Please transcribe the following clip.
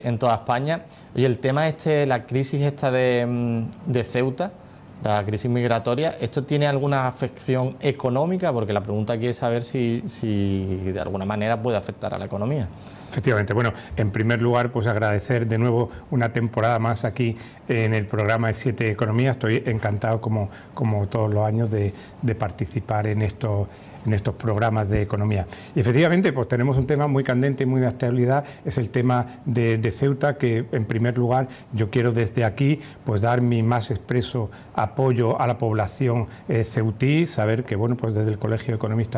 en toda España. Oye, el tema la crisis esta de Ceuta, la crisis migratoria, ¿esto tiene alguna afección económica? Porque la pregunta aquí es saber si de alguna manera puede afectar a la economía. Efectivamente. Bueno, en primer lugar, pues agradecer de nuevo una temporada más aquí en el programa de 7 Economía. Estoy encantado, como todos los años, de participar en estos programas de economía. Y efectivamente, pues tenemos un tema muy candente y muy de actualidad, es el tema de Ceuta, que en primer lugar yo quiero desde aquí pues dar mi más expreso apoyo a la población ceutí, saber que, bueno, pues desde el Colegio de Economistas